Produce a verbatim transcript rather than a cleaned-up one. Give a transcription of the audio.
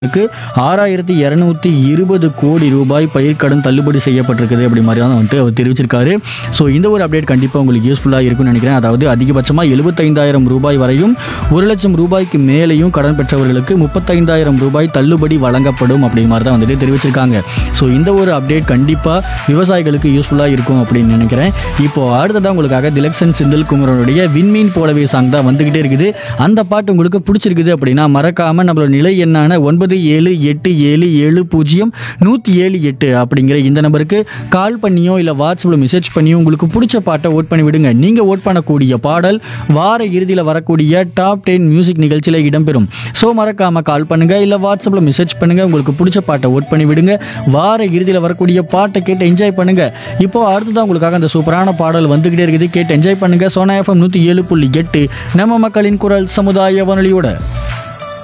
க்கு ஆறாயிரத்தி இரநூத்தி இருபது கோடி ரூபாய் பயிர்க்கடன் தள்ளுபடி செய்யப்பட்டிருக்குது அப்படி மாதிரி தான் வந்துட்டு அவர் தெரிவிச்சிருக்காரு. ஸோ இந்த ஒரு அப்டேட் கண்டிப்பாக உங்களுக்கு யூஸ்ஃபுல்லாக இருக்கும்னு நினைக்கிறேன். அதாவது அதிகபட்சமாக எழுபத்தைந்தாயிரம் ரூபாய் வரையும் ஒரு லட்சம் ரூபாய்க்கு மேலேயும் கடன் பெற்றவர்களுக்கு முப்பத்தைந்தாயிரம் ரூபாய் தள்ளுபடி வழங்கப்படும் அப்படி மாதிரி தான் வந்துட்டு தெரிவிச்சிருக்காங்க. ஸோ இந்த ஒரு அப்டேட் கண்டிப்பாக விவசாயிகளுக்கு யூஸ்ஃபுல்லாக இருக்கும் அப்படின்னு நினைக்கிறேன். இப்போ அடுத்ததான் உங்களுக்காக திலக்ஷன் செந்தில் குமரனுடைய விண்மீன் போலவே சாங் தான் வந்துகிட்டே இருக்குது. அந்த பாட்டு உங்களுக்கு பிடிச்சிருக்குது அப்படின்னா மறக்காம நம்மளோட நிலை என்னான ஒன்பது ஏழு எட்டு ஏழு ஏழு பூஜ்ஜியம் நூற்றி ஏழு எட்டு அப்படிங்கிற இந்த நம்பருக்கு கால் பண்ணியோ இல்லை வாட்ஸ்அப்பில் மெசேஜ் பண்ணியோ உங்களுக்கு பிடிச்ச பாட்டை ஓட் பண்ணி விடுங்க. நீங்கள் ஓட் பண்ணக்கூடிய பாடல் வார இறுதியில் வரக்கூடிய டாப் டென் மியூசிக் நிகழ்ச்சியில் இடம்பெறும். ஸோ மறக்காமல் கால் பண்ணுங்கள் இல்லை வாட்ஸ்அப்பில் மெசேஜ் பண்ணுங்கள். உங்களுக்கு பிடிச்ச பாட்டை ஓட் பண்ணி விடுங்க. வார இறுதியில் வரக்கூடிய பாட்டை கேட்டு என்ஜாய் பண்ணுங்கள். இப்போ அடுத்ததான் உங்களுக்காக அந்த சூப்பரான பாடல் வந்துக்கிட்டே இருக்குது. கேட்டு என்ஜாய் பண்ணுங்கள். சோனா எஃப்எம் நூற்றி ஏழு புள்ளி எட்டு நம்ம மக்களின் குரல் சமுதாய வானொலியோட